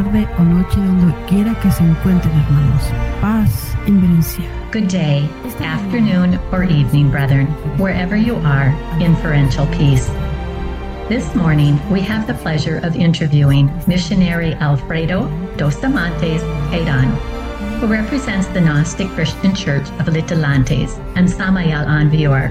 tarde o noche donde quiera que se encuentren, hermanos. Paz, inverencia. Good day, afternoon, or evening, brethren, wherever you are, inferential peace. This morning, we have the pleasure of interviewing missionary Alfredo Dostamantes Haydan, who represents the Gnostic Christian Church of Litelantes and Samael Anvior,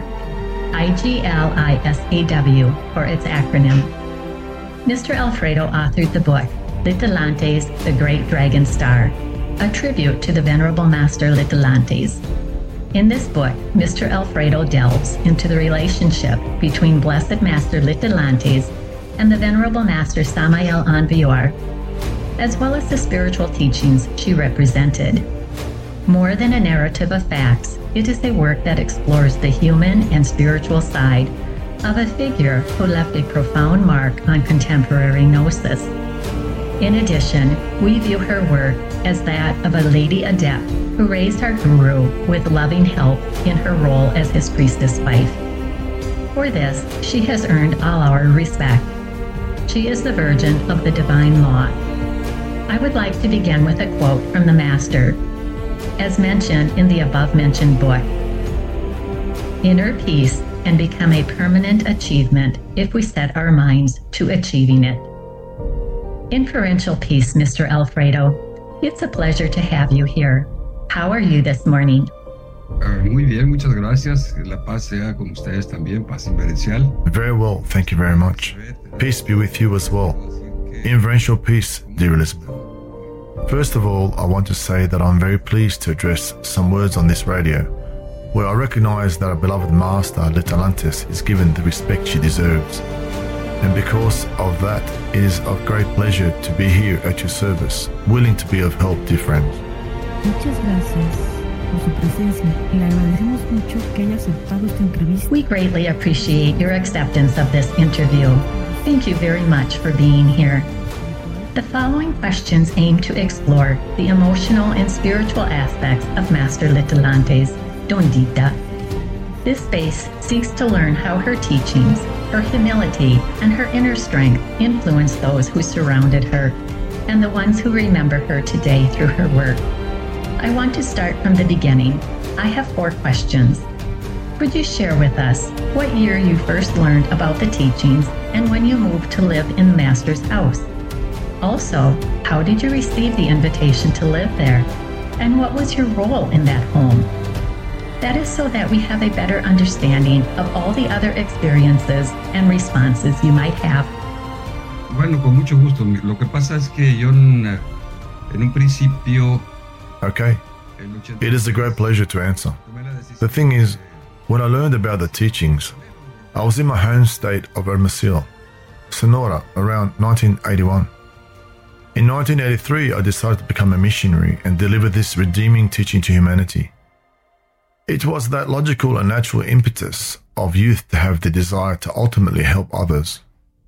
IGLISEW for its acronym. Mr. Alfredo authored the book, Litelantes, the Great Dragon Star, a tribute to the Venerable Master Litelantes. In this book, Mr. Alfredo delves into the relationship between Blessed Master Litelantes and the Venerable Master Samael Anvior, as well as the spiritual teachings she represented. More than a narrative of facts, it is a work that explores the human and spiritual side of a figure who left a profound mark on contemporary Gnosis. In addition, we view her work as that of a lady adept who raised our guru with loving help in her role as his priestess wife. For this, she has earned all our respect. She is the Virgin of the Divine Law. I would like to begin with a quote from the Master, as mentioned in the above-mentioned book. Inner peace can become a permanent achievement if we set our minds to achieving it. Inferential peace, Mr. Alfredo. It's a pleasure to have you here. How are you this morning? Muy bien, muchas gracias. La paz sea con ustedes también, paz inverencial. Very well, thank you very much. Peace be with you as well. Inferential peace, dear Elizabeth. First of all, I want to say that I'm very pleased to address some words on this radio, where I recognize that our beloved Master, Litelantes, is given the respect she deserves. And because of that, it is of great pleasure to be here at your service, willing to be of help, dear friends. Muchas gracias por su presencia y le agradecemos mucho que haya aceptado esta entrevista. We greatly appreciate your acceptance of this interview. Thank you very much for being here. The following questions aim to explore the emotional and spiritual aspects of Master Litelantes, Dondita. This space seeks to learn how her teachings, her humility, and her inner strength influenced those who surrounded her, and the ones who remember her today through her work. I want to start from the beginning. I have 4 questions. Could you share with us what year you first learned about the teachings and when you moved to live in the Master's house? Also, how did you receive the invitation to live there? And what was your role in that home? That is so that we have a better understanding of all the other experiences and responses you might have. Bueno, con mucho gusto. Lo que pasa es que yo en un principio... Okay, it is a great pleasure to answer. The thing is, when I learned about the teachings, I was in my home state of Hermosillo, Sonora, around 1981. In 1983, I decided to become a missionary and deliver this redeeming teaching to humanity. It was that logical and natural impetus of youth to have the desire to ultimately help others.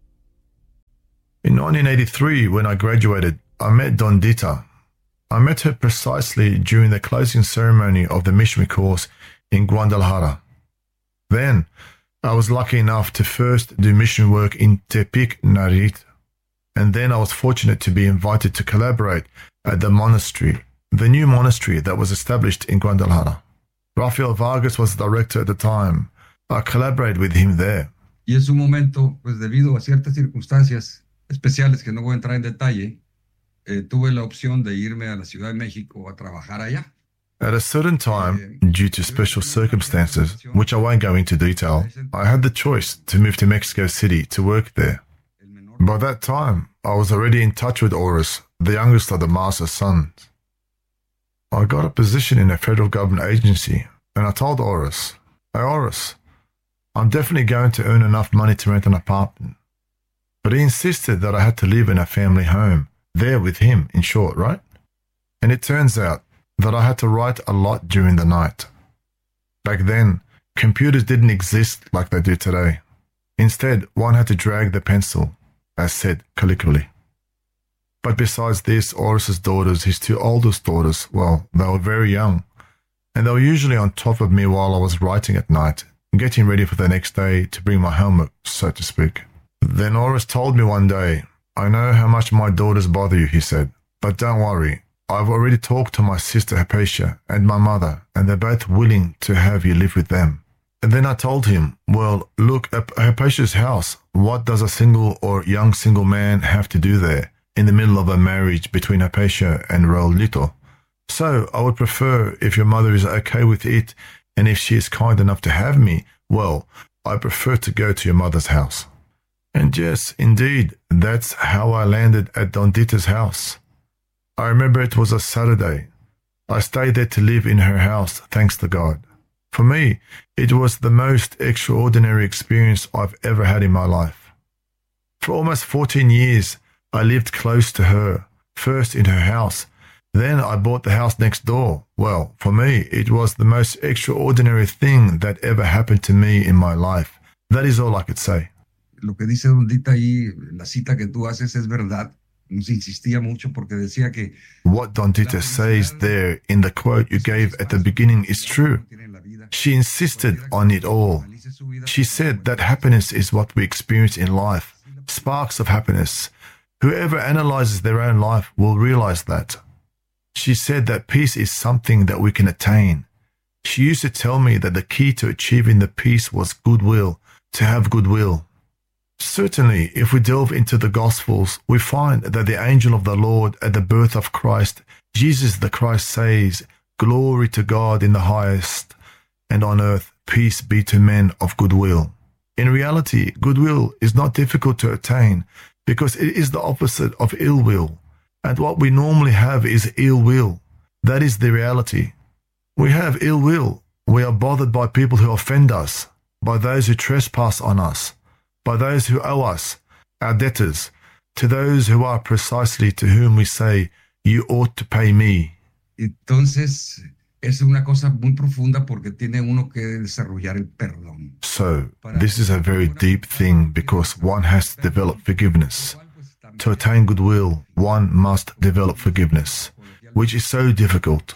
In 1983, when I graduated, I met Dondita. I met her precisely during the closing ceremony of the missionary course in Guadalajara. Then, I was lucky enough to first do mission work in Tepic, Nayarit, and then I was fortunate to be invited to collaborate at the monastery, the new monastery that was established in Guadalajara. Rafael Vargas was the director at the time. I collaborated with him there. Y en su momento, pues debido a ciertas circunstancias especiales que no voy a entrar en detalle, tuve la opción de irme a la Ciudad de México a trabajar allá. At a certain time, due to special circumstances, which I won't go into detail, I had the choice to move to Mexico City to work there. By that time, I was already in touch with Oris, the youngest of the Master's sons. I got a position in a federal government agency, and I told Oris, "Hey Oris, I'm definitely going to earn enough money to rent an apartment." But he insisted that I had to live in a family home, there with him, in short, right? And it turns out that I had to write a lot during the night. Back then, computers didn't exist like they do today. Instead, one had to drag the pencil, as said colloquially. But besides this, Oris's daughters, his 2 oldest daughters, well, they were very young, and they were usually on top of me while I was writing at night, getting ready for the next day to bring my homework, so to speak. Then Oris told me one day, "I know how much my daughters bother you," he said. But don't worry, I've already talked to my sister Hypatia and my mother, and they're both willing to have you live with them. And then I told him, well, look, at Hypatia's house, what does a single or young single man have to do there in the middle of a marriage between Hypatia and Raulito? So I would prefer, if your mother is okay with it, and if she is kind enough to have me, well, I prefer to go to your mother's house. And yes, indeed, that's how I landed at Don Dita's house. I remember it was a Saturday. I stayed there to live in her house, thanks to God. For me, it was the most extraordinary experience I've ever had in my life. For almost 14 years, I lived close to her, first in her house. Then I bought the house next door. Well, for me, it was the most extraordinary thing that ever happened to me in my life. That is all I could say. Lo que dice Don Dita ahí, la cita que tú haces es verdad. Nos insistía mucho porque decía que what Don Dita says there in the quote you gave at the beginning is true. She insisted on it all. She said that happiness is what we experience in life, sparks of happiness. Whoever analyzes their own life will realize that. She said that peace is something that we can attain. She used to tell me that the key to achieving the peace was goodwill, to have goodwill. Certainly, if we delve into the Gospels, we find that the angel of the Lord at the birth of Christ, Jesus the Christ, says, "Glory to God in the highest, and on earth peace be to men of goodwill." In reality, goodwill is not difficult to attain because it is the opposite of ill will. And what we normally have is ill will. That is the reality. We have ill will. We are bothered by people who offend us, by those who trespass on us, by those who owe us, our debtors, to those who are precisely to whom we say, "You ought to pay me." Entonces, es una cosa muy profunda porque tiene uno que desarrollar el perdón. So, this is a very deep thing because one has to develop forgiveness. To attain goodwill, one must develop forgiveness, which is so difficult.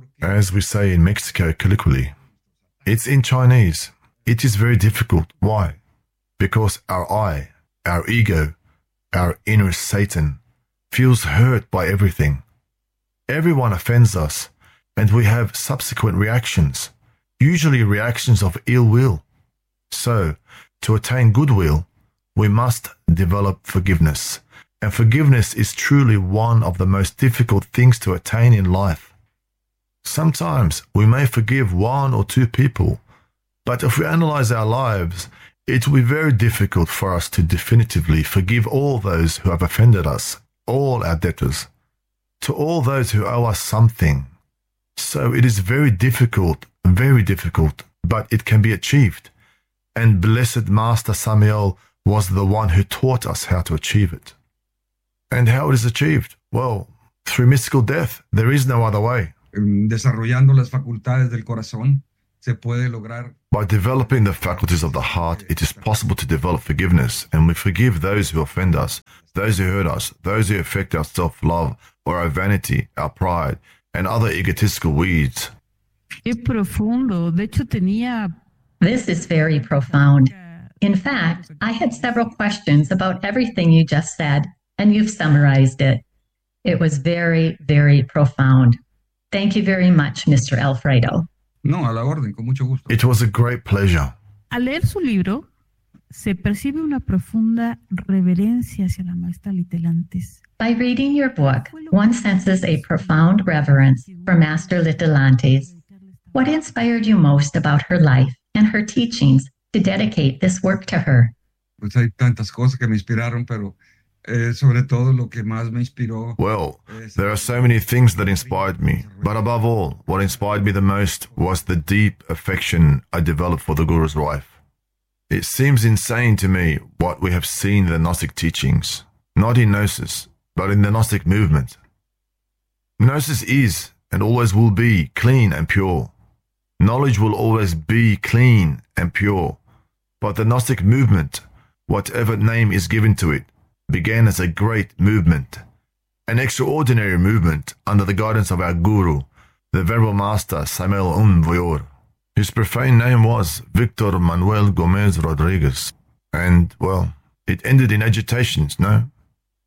As we say in Mexico colloquially, it's in Chinese. It is very difficult. Why? Because our I, our ego, our inner Satan, feels hurt by everything. Everyone offends us, and we have subsequent reactions, usually reactions of ill will. So, to attain goodwill, we must develop forgiveness. And forgiveness is truly one of the most difficult things to attain in life. Sometimes we may forgive one or two people, but if we analyze our lives, it will be very difficult for us to definitively forgive all those who have offended us, all our debtors, to all those who owe us something. So it is very difficult, but it can be achieved. And Blessed Master Samael was the one who taught us how to achieve it. And how it is achieved? Well, through mystical death. There is no other way. Desarrollando las facultades del corazón, se puede lograr. By developing the faculties of the heart, it is possible to develop forgiveness, and we forgive those who offend us, those who hurt us, those who affect our self-love or our vanity, our pride, and other egotistical weeds. Qué profundo. De hecho, tenía. This is very profound. In fact, I had several questions about everything you just said, and you've summarized it. It was very, very profound. Thank you very much, Mr. Alfredo. No, a la orden, con mucho gusto. It was a great pleasure. Al leer su libro, se percibe una profunda reverencia hacia la maestra Litelantes. By reading your book, one senses a profound reverence for Master Litelantes. What inspired you most about her life and her teachings to dedicate this work to her? Pues hay tantas cosas que me inspiraron, pero sobre todo lo que más me inspiró. Well, there are so many things that inspired me, but above all, what inspired me the most was the deep affection I developed for the Guru's wife. It seems insane to me what we have seen in the Gnostic teachings, not in Gnosis, but in the Gnostic movement. Gnosis is, and always will be, clean and pure. Knowledge will always be clean and pure. But the Gnostic movement, whatever name is given to it, began as a great movement, an extraordinary movement under the guidance of our Guru, the Venerable Master Samael Voyor, whose profane name was Victor Manuel Gomez Rodriguez. And, well, it ended in agitations, no?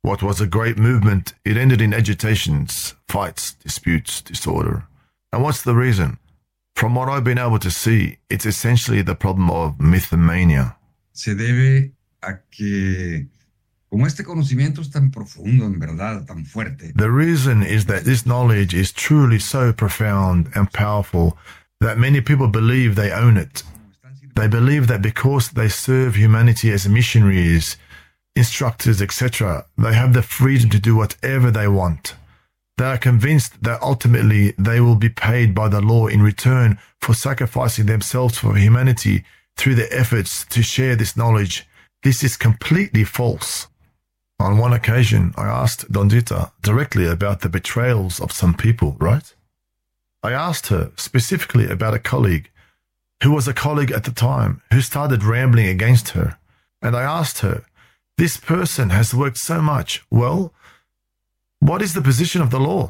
What was a great movement, it ended in agitations, fights, disputes, disorder. And what's the reason? From what I've been able to see, it's essentially the problem of mythomania. Se debe a que, como este conocimiento es tan profundo, en verdad, tan fuerte. The reason is that this knowledge is truly so profound and powerful that many people believe they own it. They believe that because they serve humanity as missionaries, instructors, etc., they have the freedom to do whatever they want. They are convinced that ultimately they will be paid by the law in return for sacrificing themselves for humanity through their efforts to share this knowledge. This is completely false. On one occasion, I asked Dondita directly about the betrayals of some people, right? I asked her specifically about a colleague who was a colleague at the time who started rambling against her. And I asked her, this person has worked so much. Well, what is the position of the law?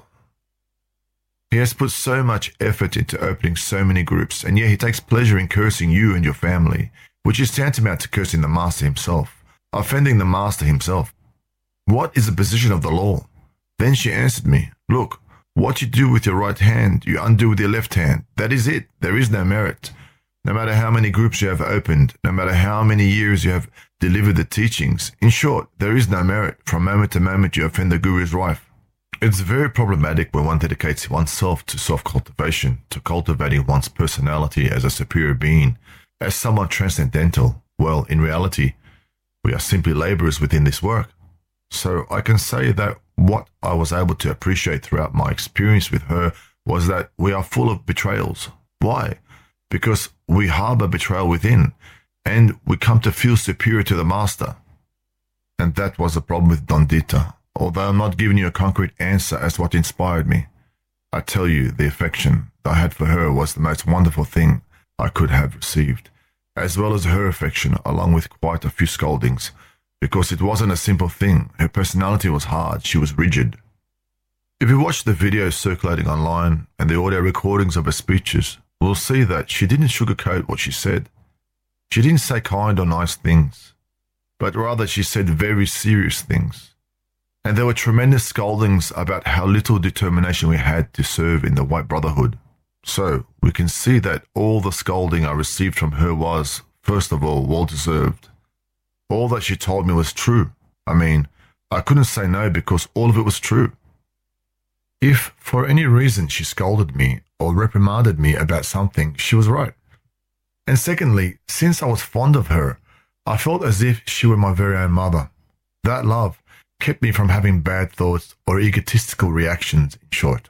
He has put so much effort into opening so many groups, and yet he takes pleasure in cursing you and your family, which is tantamount to cursing the master himself, offending the master himself. What is the position of the law? Then she answered me, look, what you do with your right hand, you undo with your left hand. That is it. There is no merit. No matter how many groups you have opened, no matter how many years you have delivered the teachings, in short, there is no merit. From moment to moment you offend the Guru's wife. It's very problematic when one dedicates oneself to self-cultivation, to cultivating one's personality as a superior being, as someone transcendental. Well, in reality, we are simply laborers within this work. So I can say that what I was able to appreciate throughout my experience with her was that we are full of betrayals. Why? Because we harbor betrayal within, and we come to feel superior to the master. And that was the problem with Dondita. Although I'm not giving you a concrete answer as what inspired me, I tell you the affection that I had for her was the most wonderful thing I could have received, as well as her affection, along with quite a few scoldings, because it wasn't a simple thing. Her personality was hard, she was rigid. If you watch the videos circulating online and the audio recordings of her speeches, we'll see that she didn't sugarcoat what she said. She didn't say kind or nice things, but rather she said very serious things. And there were tremendous scoldings about how little determination we had to serve in the White Brotherhood. So we can see that all the scolding I received from her was, first of all, well-deserved. All that she told me was true. I mean, I couldn't say no because all of it was true. If for any reason she scolded me or reprimanded me about something, she was right. And secondly, since I was fond of her, I felt as if she were my very own mother. That love kept me from having bad thoughts or egotistical reactions, in short.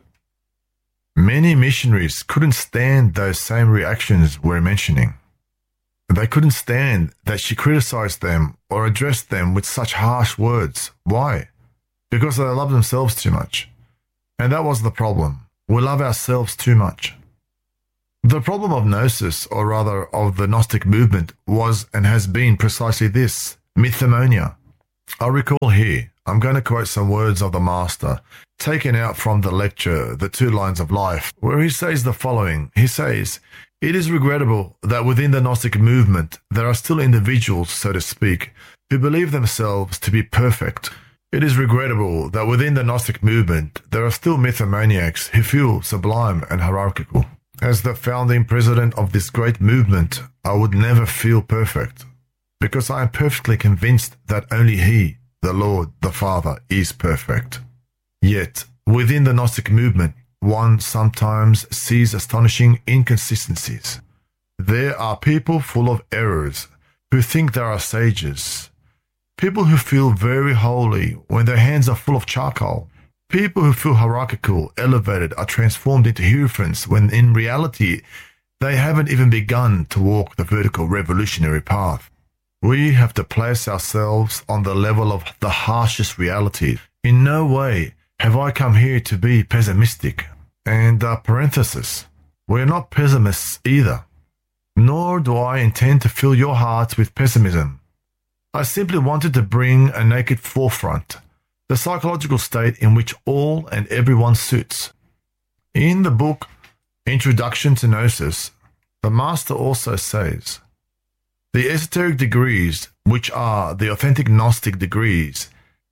Many missionaries couldn't stand those same reactions we're mentioning. They couldn't stand that she criticized them or addressed them with such harsh words. Why? Because they love themselves too much. And that was the problem. We love ourselves too much. The problem of Gnosis, or rather of the Gnostic movement, was and has been precisely this, mythomania. I recall here, I'm going to quote some words of the Master, taken out from the lecture, The Two Lines of Life, where he says the following. He says, "It is regrettable that within the Gnostic movement there are still individuals, so to speak, who believe themselves to be perfect. It is regrettable that within the Gnostic movement there are still mythomaniacs who feel sublime and hierarchical. As the founding president of this great movement, I would never feel perfect, because I am perfectly convinced that only He, the Lord, the Father, is perfect. Yet, within the Gnostic movement, one sometimes sees astonishing inconsistencies. There are people full of errors who think they are sages. People who feel very holy when their hands are full of charcoal. People who feel hierarchical, elevated, are transformed into hierophants when in reality they haven't even begun to walk the vertical revolutionary path. We have to place ourselves on the level of the harshest reality. In no way have I come here to be pessimistic. And parenthesis, we're not pessimists either. Nor do I intend to fill your hearts with pessimism. I simply wanted to bring a naked forefront, the psychological state in which all and everyone suits. In the book Introduction to Gnosis, the Master also says, the esoteric degrees, which are the authentic Gnostic degrees,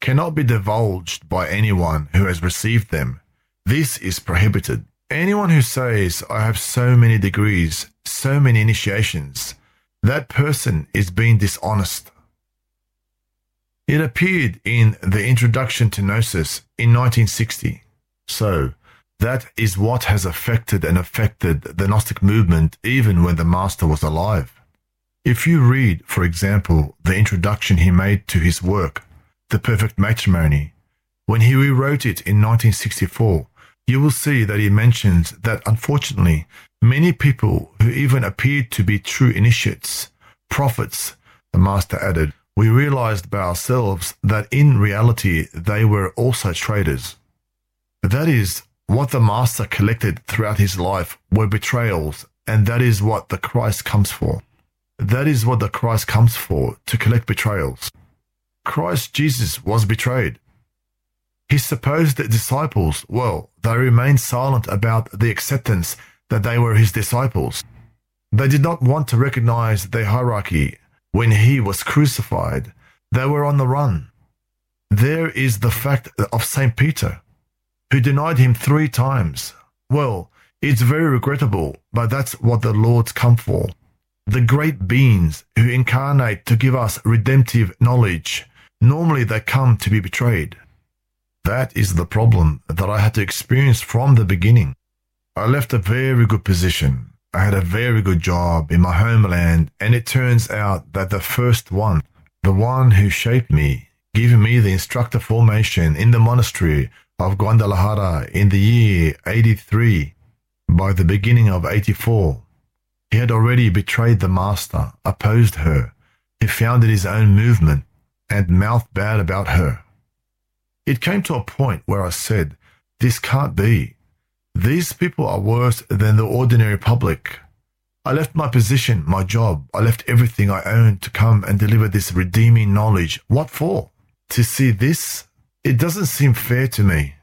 cannot be divulged by anyone who has received them. This is prohibited. Anyone who says, I have so many degrees, so many initiations, that person is being dishonest. It appeared in the Introduction to Gnosis in 1960. So, that is what has affected the Gnostic movement even when the Master was alive. If you read, for example, the introduction he made to his work, The Perfect Matrimony, when he rewrote it in 1964, you will see that he mentions that unfortunately, many people who even appeared to be true initiates, prophets, the Master added, we realized by ourselves that in reality they were also traders. That is, what the Master collected throughout his life were betrayals, and that is what the Christ comes for. That is what the Christ comes for, to collect betrayals. Christ Jesus was betrayed. His supposed disciples, well, they remained silent about the acceptance that they were his disciples. They did not want to recognize their hierarchy. When he was crucified, they were on the run. There is the fact of St. Peter, who denied him 3 times. Well, it's very regrettable, but that's what the Lord's come for. The great beings who incarnate to give us redemptive knowledge, normally they come to be betrayed. That is the problem that I had to experience from the beginning. I left a very good position. I had a very good job in my homeland, and it turns out that the first one, the one who shaped me, giving me the instructor formation in the monastery of Guadalajara in the year 83, by the beginning of 84, he had already betrayed the Master, opposed her. He founded his own movement and mouthed bad about her. It came to a point where I said, this can't be. These people are worse than the ordinary public. I left my position, my job. I left everything I owned to come and deliver this redeeming knowledge. What for? To see this? It doesn't seem fair to me.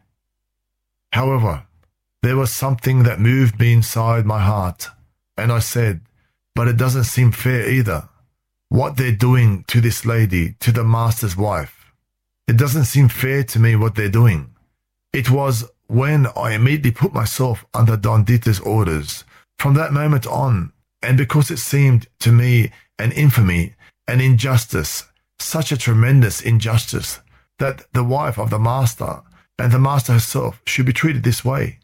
However, there was something that moved me inside my heart, and I said, but it doesn't seem fair either. What they're doing to this lady, to the Master's wife. It doesn't seem fair to me what they're doing. It was when I immediately put myself under Don Dieter's orders. From that moment on, and because it seemed to me an infamy, an injustice, such a tremendous injustice, that the wife of the Master and the Master herself should be treated this way.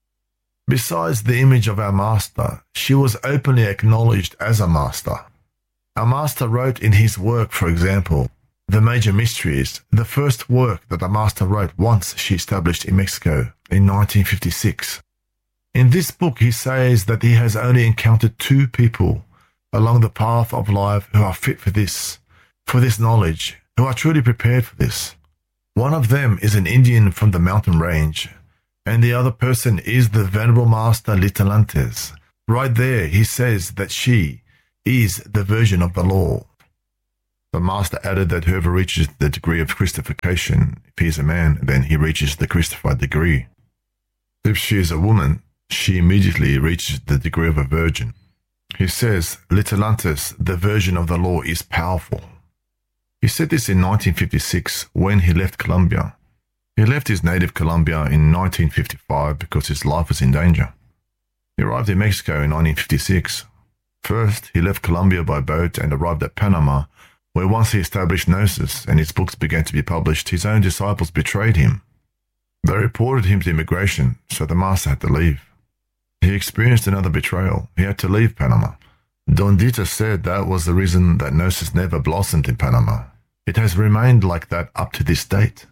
Besides the image of our Master, she was openly acknowledged as a Master. Our Master wrote in his work, for example, The Major Mysteries, the first work that the Master wrote once she established in Mexico in 1956. In this book, he says that he has only encountered 2 people along the path of life who are fit for this knowledge, who are truly prepared for this. One of them is an Indian from the mountain range, and the other person is the Venerable Master Litelantes. Right there, he says that she is the version of the law. The Master added that whoever reaches the degree of Christification, if he is a man, then he reaches the Christified degree. If she is a woman, she immediately reaches the degree of a virgin. He says, Litelantes, the version of the law, is powerful. He said this in 1956 when he left Colombia. He left his native Colombia in 1955 because his life was in danger. He arrived in Mexico in 1956. First, he left Colombia by boat and arrived at Panama, where once he established Gnosis and his books began to be published, his own disciples betrayed him. They reported him to immigration, so the Master had to leave. He experienced another betrayal. He had to leave Panama. Don Dieter said that was the reason that Gnosis never blossomed in Panama. It has remained like that up to this date.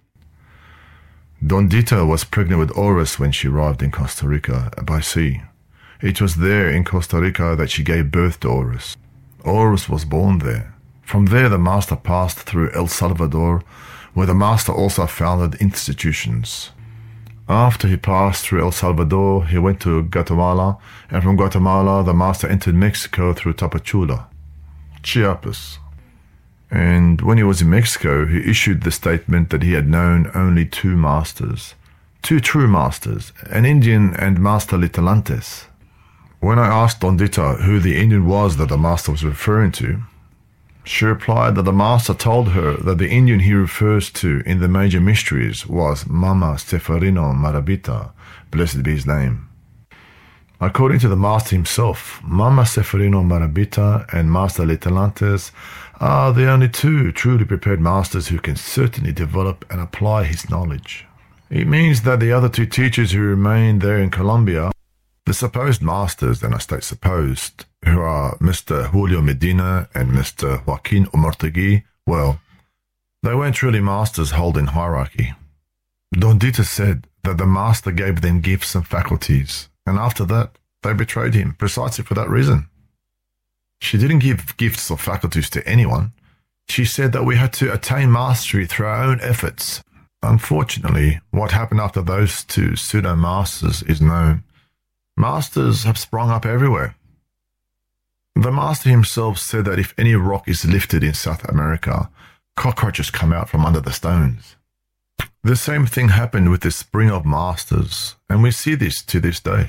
Don Dieter was pregnant with Oris when she arrived in Costa Rica by sea. It was there in Costa Rica that she gave birth to Oris. Oris was born there. From there, the Master passed through El Salvador, where the Master also founded institutions. After he passed through El Salvador, he went to Guatemala, and from Guatemala, the Master entered Mexico through Tapachula, Chiapas. And when he was in Mexico, he issued the statement that he had known only 2 masters, 2 true masters, an Indian and Master Litelantes. When I asked Don Dieter who the Indian was that the Master was referring to, She replied that the master told her that the Indian he refers to in the major mysteries was Mama Seferino Marabita, blessed be his name. According to the master himself, Mama Seferino Marabita and Master Litelantes are the only two truly prepared masters who can certainly develop and apply his knowledge. It means that the other two teachers who remained there in Colombia, the supposed masters, and I state supposed, who are Mr. Julio Medina and Mr. Joaquin Umortegui, well, they weren't really masters holding hierarchy. Don Dita said that the master gave them gifts and faculties, and after that, they betrayed him precisely for that reason. She didn't give gifts or faculties to anyone. She said that we had to attain mastery through our own efforts. Unfortunately, what happened after those two pseudo-masters is known. Masters have sprung up everywhere. The master himself said that if any rock is lifted in South America, cockroaches come out from under the stones. The same thing happened with the spring of masters, and we see this to this day.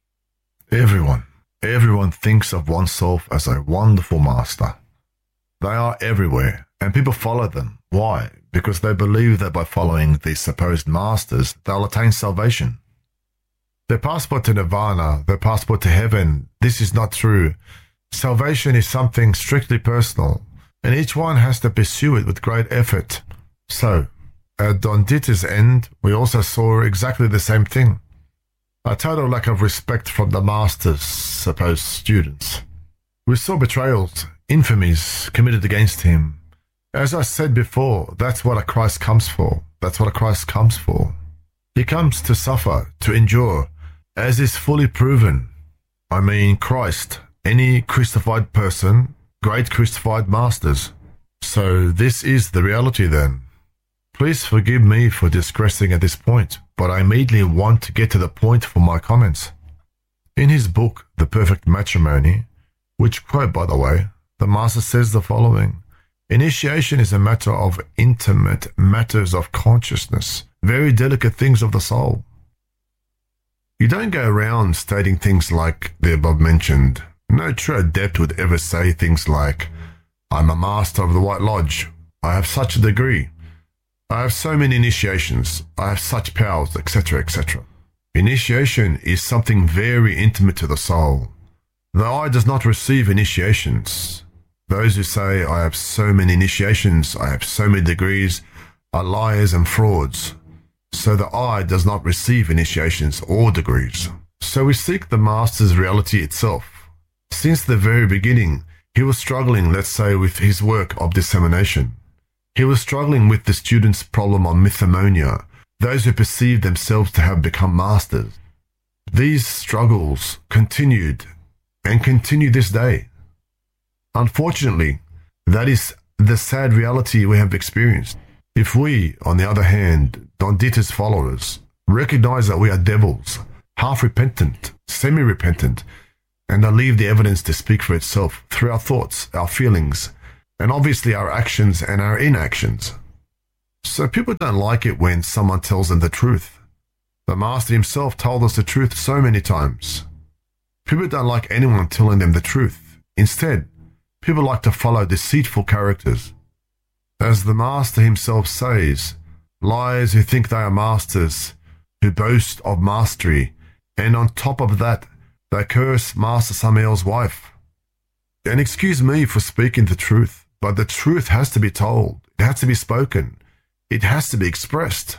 Everyone thinks of oneself as a wonderful master. They are everywhere, and people follow them. Why? Because they believe that by following these supposed masters, they'll attain salvation. Their passport to nirvana, their passport to heaven, this is not true. Salvation is something strictly personal, and each one has to pursue it with great effort. So, at Don Dita's end, we also saw exactly the same thing. A total lack of respect from the master's supposed students. We saw betrayals, infamies committed against him. As I said before, that's what a Christ comes for. That's what a Christ comes for. He comes to suffer, to endure, as is fully proven. I mean Christ, any crucified person, great crucified masters. So this is the reality then. Please forgive me for digressing at this point, but I immediately want to get to the point for my comments. In his book, The Perfect Matrimony, which quote by the way, the master says the following: initiation is a matter of intimate matters of consciousness, very delicate things of the soul. You don't go around stating things like the above mentioned. No true adept would ever say things like, I'm a master of the White Lodge, I have such a degree, I have so many initiations, I have such powers, etc., etc. Initiation is something very intimate to the soul. The eye does not receive initiations. Those who say, I have so many initiations, I have so many degrees, are liars and frauds. So the eye does not receive initiations or degrees. So we seek the master's reality itself. Since the very beginning, he was struggling, let's say, with his work of dissemination. He was struggling with the students' problem on mythomonia, those who perceived themselves to have become masters. These struggles continued and continue this day. Unfortunately, that is the sad reality we have experienced. If we, on the other hand, Don Dita's followers, recognize that we are devils, half-repentant, semi-repentant, and then leave the evidence to speak for itself through our thoughts, our feelings, and obviously our actions and our inactions. So people don't like it when someone tells them the truth. The master himself told us the truth so many times. People don't like anyone telling them the truth. Instead, people like to follow deceitful characters. As the master himself says, liars who think they are masters, who boast of mastery, and on top of that, they curse Master Samael's wife. And excuse me for speaking the truth, but the truth has to be told. It has to be spoken. It has to be expressed.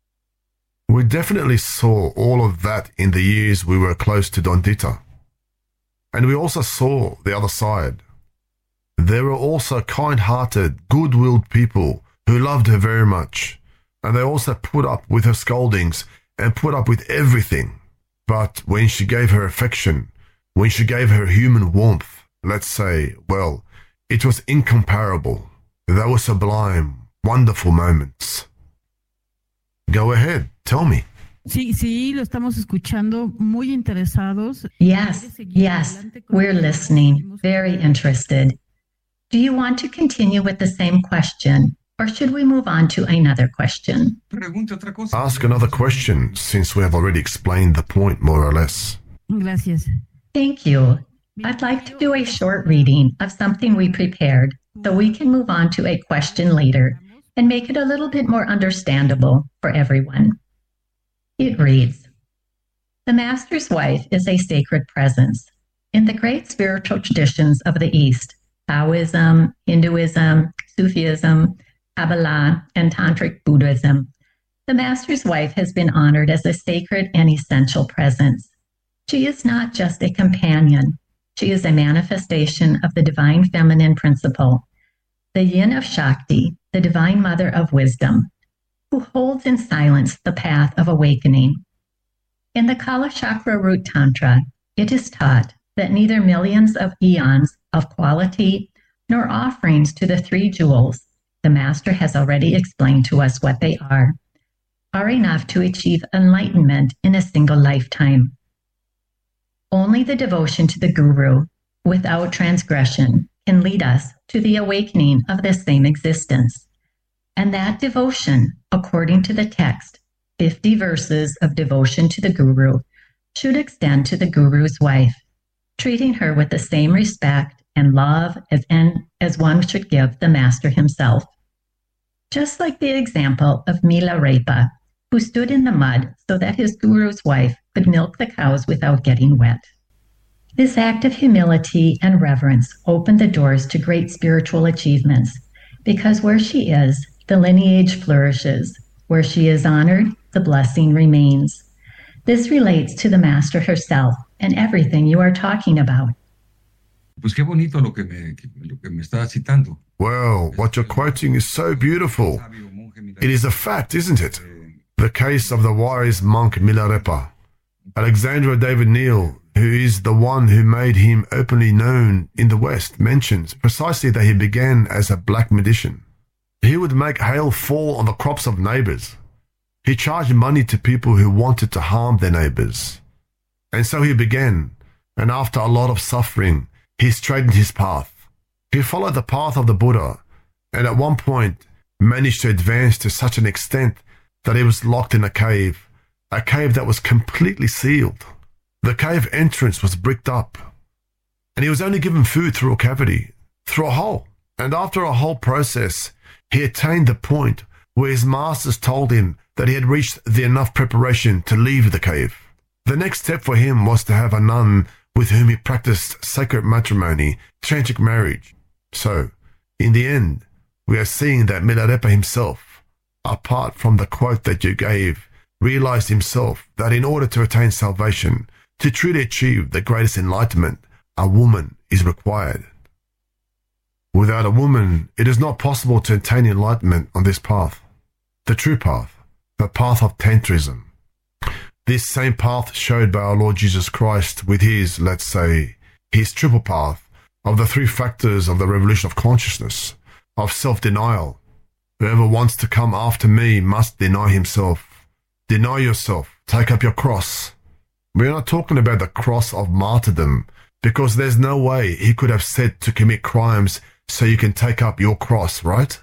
We definitely saw all of that in the years we were close to Don Dita. And we also saw the other side. There were also kind-hearted, good-willed people who loved her very much, and they also put up with her scoldings and put up with everything. But when she gave her affection, when she gave her human warmth, let's say, well, it was incomparable. They were sublime, wonderful moments. Go ahead, tell me. Sí, lo estamos escuchando, muy interesados. Yes, we're listening, very interested. Do you want to continue with the same question, or should we move on to another question? Ask another question, since we have already explained the point more or less. Gracias. Thank you. I'd like to do a short reading of something we prepared so we can move on to a question later and make it a little bit more understandable for everyone. It reads, "The Master's wife is a sacred presence. In the great spiritual traditions of the East, Taoism, Hinduism, Sufism, Kabbalah, and Tantric Buddhism, the Master's wife has been honored as a sacred and essential presence. She is not just a companion. She is a manifestation of the divine feminine principle, the yin of Shakti, the divine mother of wisdom, who holds in silence the path of awakening. In the Kala Chakra Root Tantra, it is taught that neither millions of eons of quality nor offerings to the three jewels, the Master has already explained to us what they are enough to achieve enlightenment in a single lifetime. Only the devotion to the Guru, without transgression, can lead us to the awakening of the same existence. And that devotion, according to the text, 50 verses of devotion to the Guru, should extend to the Guru's wife, treating her with the same respect and love as one should give the Master himself. Just like the example of Milarepa, who stood in the mud so that his Guru's wife could milk the cows without getting wet. This act of humility and reverence opened the doors to great spiritual achievements, because where she is, the lineage flourishes. Where she is honored, the blessing remains. This relates to the Master herself and everything you are talking about. Pues qué bonito lo que me está citando. Well, what you're quoting is so beautiful. It is a fact, isn't it? The case of the wise monk Milarepa. Alexandra David Neal, who is the one who made him openly known in the West, mentions precisely that he began as a black magician. He would make hail fall on the crops of neighbors. He charged money to people who wanted to harm their neighbors. And so he began, and after a lot of suffering, he straightened his path. He followed the path of the Buddha, and at one point managed to advance to such an extent that he was locked in a cave that was completely sealed. The cave entrance was bricked up, and he was only given food through a cavity, through a hole. And after a whole process, he attained the point where his masters told him that he had reached the enough preparation to leave the cave. The next step for him was to have a nun with whom he practiced sacred matrimony, tantric marriage. So, in the end, we are seeing that Milarepa himself, apart from the quote that you gave, realized himself that in order to attain salvation, to truly achieve the greatest enlightenment, a woman is required. Without a woman, it is not possible to attain enlightenment on this path, the true path, the path of Tantrism. This same path showed by our Lord Jesus Christ with his, let's say, his triple path of the three factors of the revolution of consciousness, of self-denial. Whoever wants to come after me must deny himself. Deny yourself. Take up your cross. We're not talking about the cross of martyrdom, because there's no way he could have said to commit crimes so you can take up your cross, right?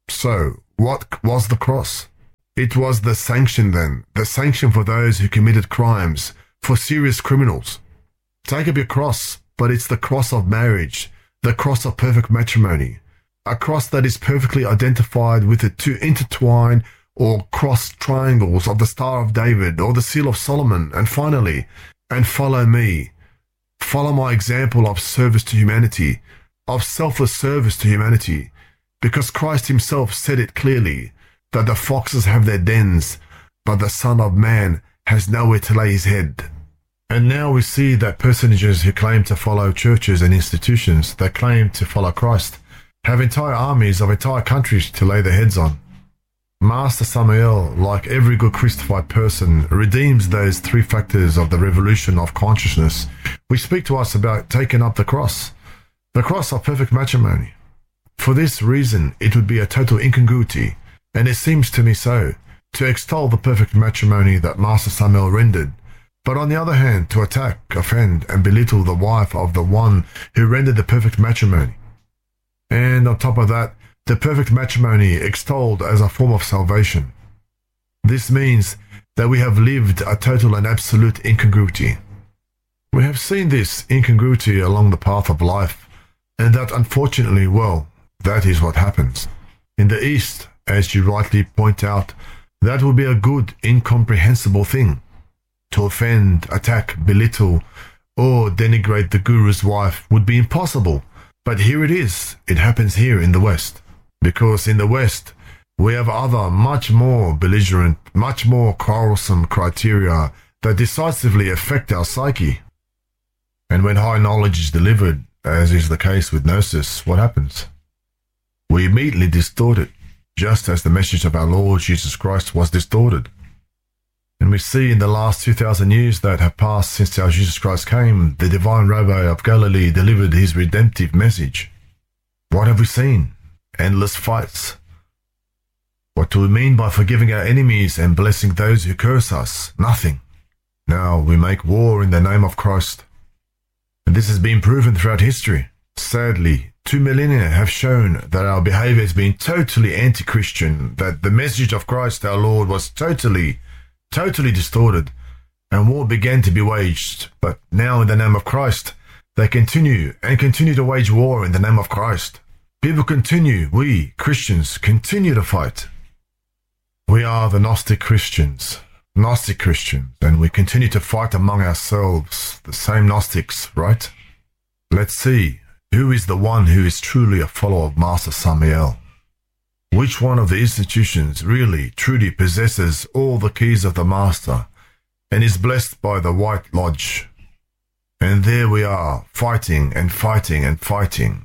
So, what was the cross? It was the sanction then, the sanction for those who committed crimes, for serious criminals. Take up your cross, but it's the cross of marriage, the cross of perfect matrimony, a cross that is perfectly identified with the two intertwined or cross triangles of the Star of David or the Seal of Solomon, and finally, and follow me. Follow my example of service to humanity, of selfless service to humanity, because Christ himself said it clearly, that the foxes have their dens, but the Son of Man has nowhere to lay his head. And now we see that personages who claim to follow churches and institutions, that claim to follow Christ, have entire armies of entire countries to lay their heads on. Master Samael, like every good Christified person, redeems those three factors of the revolution of consciousness, which speak to us about taking up the cross of perfect matrimony. For this reason, it would be a total incongruity, and it seems to me so, to extol the perfect matrimony that Master Samael rendered, but on the other hand, to attack, offend, and belittle the wife of the one who rendered the perfect matrimony. And on top of that, the perfect matrimony extolled as a form of salvation. This means that we have lived a total and absolute incongruity. We have seen this incongruity along the path of life, and that unfortunately, well, that is what happens. In the East, as you rightly point out, that would be a good, incomprehensible thing. To offend, attack, belittle, or denigrate the Guru's wife would be impossible. But here it is. It happens here in the West. Because in the West, we have other, much more belligerent, much more quarrelsome criteria that decisively affect our psyche. And when high knowledge is delivered, as is the case with Gnosis, what happens? We immediately distort it, just as the message of our Lord Jesus Christ was distorted. And we see in the last 2,000 years that have passed since our Jesus Christ came, the divine Rabbi of Galilee delivered his redemptive message. What have we seen? Endless fights. What do we mean by forgiving our enemies and blessing those who curse us? Nothing. Now we make war in the name of Christ. And this has been proven throughout history. Sadly, 2 millennia have shown that our behavior has been totally anti-Christian, that the message of Christ our Lord was totally distorted, and war began to be waged. But now in the name of Christ, they continue to wage war in the name of Christ. People continue, we, Christians, continue to fight. We are the Gnostic Christians, and we continue to fight among ourselves, the same Gnostics, right? Let's see, who is the one who is truly a follower of Master Samael? Which one of the institutions really, truly possesses all the keys of the Master and is blessed by the White Lodge? And there we are, fighting and fighting and fighting.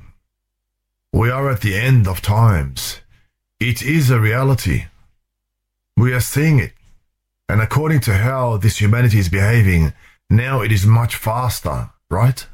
We are at the end of times. It is a reality. We are seeing it. And according to how this humanity is behaving, now it is much faster, right?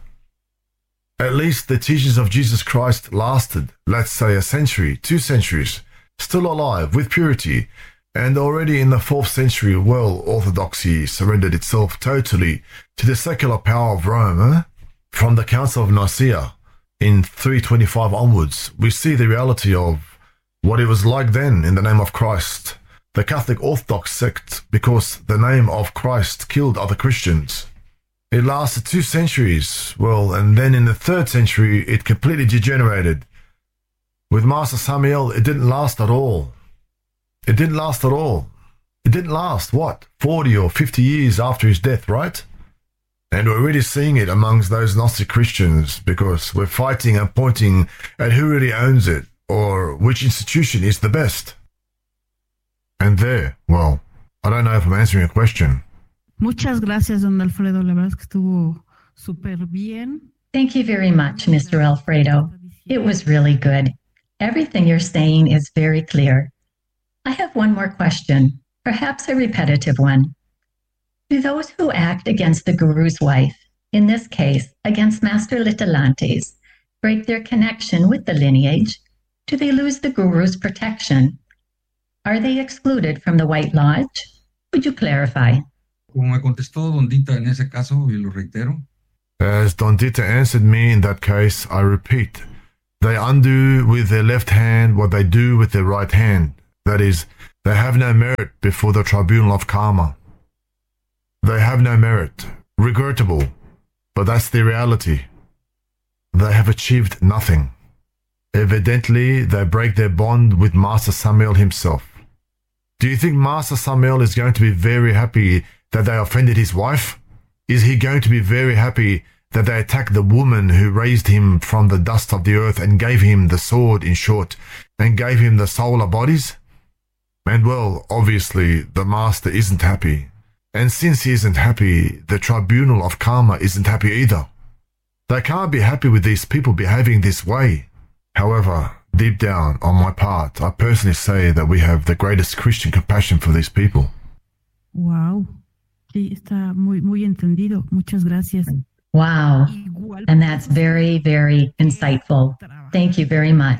At least the teachings of Jesus Christ lasted, let's say, a century, 2 centuries, still alive, with purity, and already in the 4th century, orthodoxy surrendered itself totally to the secular power of Rome. From the Council of Nicaea, in 325 onwards, we see the reality of what it was like then in the name of Christ, the Catholic Orthodox sect, because the name of Christ killed other Christians. It lasted 2 centuries, and then in the 3rd century, it completely degenerated. With Master Samael, it didn't last at all. It didn't last, what, 40 or 50 years after his death, right? And we're really seeing it amongst those Gnostic Christians because we're fighting and pointing at who really owns it or which institution is the best. And there, I don't know if I'm answering a question. Muchas gracias, don Alfredo. La verdad es que estuvo súper bien. Thank you very much, Mr. Alfredo. It was really good. Everything you're saying is very clear. I have one more question, perhaps a repetitive one. Do those who act against the Guru's wife, in this case against Master Litilantes, break their connection with the lineage? Do they lose the Guru's protection? Are they excluded from the White Lodge? Would you clarify? Como me contestó Don Dita en ese caso, y lo reitero. As Don Dita answered me in that case, I repeat, they undo with their left hand what they do with their right hand. That is, they have no merit before the tribunal of karma. They have no merit. Regrettable, but that's the reality. They have achieved nothing. Evidently, they break their bond with Master Samael himself. Do you think Master Samael is going to be very happy that they offended his wife? Is he going to be very happy that they attacked the woman who raised him from the dust of the earth and gave him the sword, in short, and gave him the solar bodies? And obviously, the Master isn't happy. And since he isn't happy, the tribunal of karma isn't happy either. They can't be happy with these people behaving this way. However, deep down, on my part, I personally say that we have the greatest Christian compassion for these people. Wow. Sí, está muy entendido. Muchas gracias. Wow. And that's very, very insightful. Thank you very much.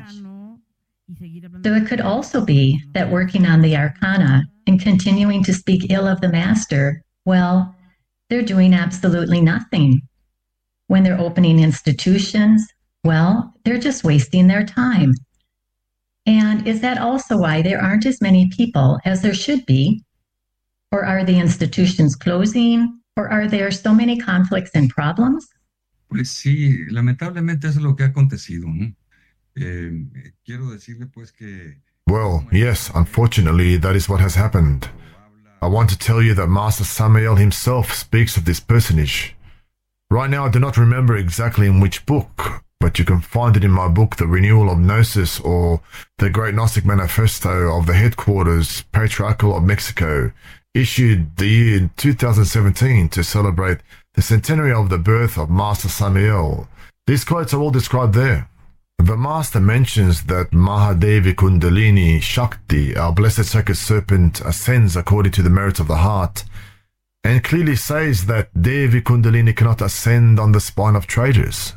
So it could also be that working on the arcana and continuing to speak ill of the Master, they're doing absolutely nothing. When they're opening institutions, they're just wasting their time. And is that also why there aren't as many people as there should be? Or are the institutions closing? Or are there so many conflicts and problems? Pues sí, lamentablemente eso es lo que ha acontecido, ¿no? Quiero decirle pues que Well, yes, unfortunately, that is what has happened. I want to tell you that Master Samael himself speaks of this personage. Right now, I do not remember exactly in which book, but you can find it in my book, The Renewal of Gnosis, or The Great Gnostic Manifesto of the Headquarters Patriarchal of Mexico, issued the year 2017 to celebrate the centenary of the birth of Master Samael. These quotes are all described there. The Master mentions that Mahadevi Kundalini Shakti, our blessed sacred serpent, ascends according to the merits of the heart, and clearly says that Devi Kundalini cannot ascend on the spine of traitors.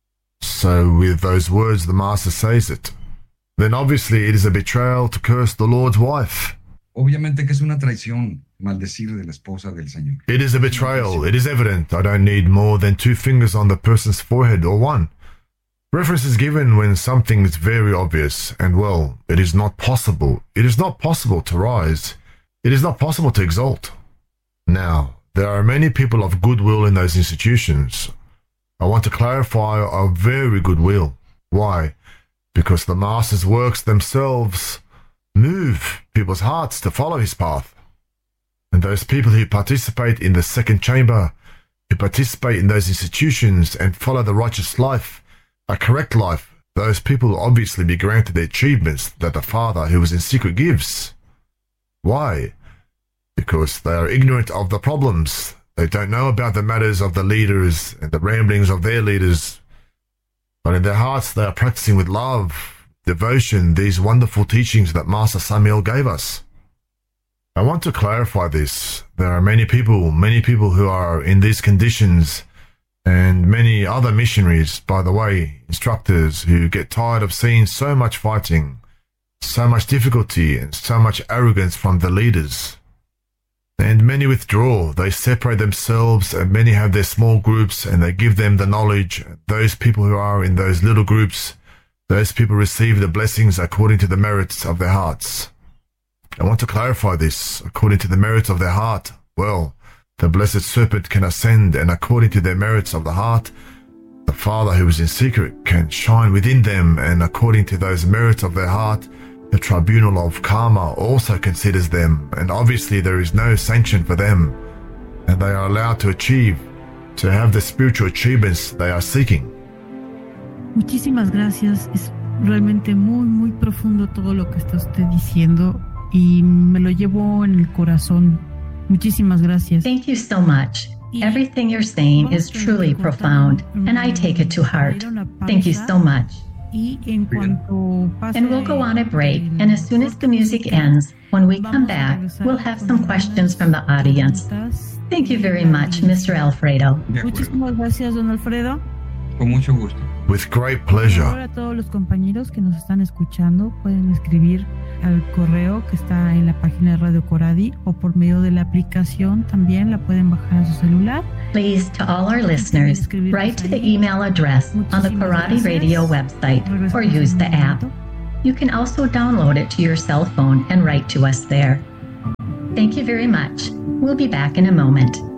So with those words the Master says it. Then obviously it is a betrayal to curse the Lord's wife. Obviamente que es una traición maldecir de la esposa del Señor. It is a betrayal. It is evident. I don't need more than 2 fingers on the person's forehead or 1. Reference is given when something is very obvious, and well, it is not possible. It is not possible to rise. It is not possible to exalt. Now, there are many people of goodwill in those institutions. I want to clarify a very goodwill. Why? Because the Master's works themselves move people's hearts to follow his path. And those people who participate in the second chamber, who participate in those institutions and follow the righteous life, a correct life, those people will obviously be granted the achievements that the Father who is in secret gives. Why? Because they are ignorant of the problems. They don't know about the matters of the leaders and the ramblings of their leaders. But in their hearts they are practicing with love, devotion, these wonderful teachings that Master Samael gave us. I want to clarify this. There are many people who are in these conditions, and many other missionaries, by the way, instructors, who get tired of seeing so much fighting, so much difficulty, and so much arrogance from the leaders. And many withdraw, they separate themselves, and many have their small groups, and they give them the knowledge. Those people who are in those little groups, those people receive the blessings according to the merits of their hearts. I want to clarify this. According to the merits of their heart, well, the blessed serpent can ascend, and according to their merits of the heart, the Father who is in secret can shine within them, and according to those merits of their heart, the tribunal of karma also considers them, and obviously there is no sanction for them, and they are allowed to achieve, to have the spiritual achievements they are seeking. Muchísimas gracias. Es realmente muy profundo todo lo que está usted diciendo y me lo llevo en el corazón. Muchísimas gracias. Thank you so much. Everything you're saying is truly profound, and I take it to heart. Thank you so much. And we'll go on a break, and as soon as the music ends, when we come back, we'll have some questions from the audience. Thank you very much, Mr. Alfredo. Muchísimas gracias, don Alfredo. Con mucho gusto. With great pleasure. Ahora todos los compañeros que nos están escuchando pueden escribir al correo que está en la página de Radio Coradi o por medio de la aplicación también la pueden bajar a su celular. Please, to all our listeners, write to the email address on the Coradi Radio website or use the app. You can also download it to your cell phone and write to us there. Thank you very much. We'll be back in a moment.